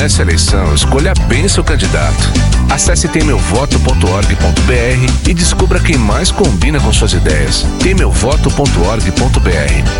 Nessa eleição, escolha bem seu candidato. Acesse temeuvoto.org.br e descubra quem mais combina com suas ideias. temeuvoto.org.br.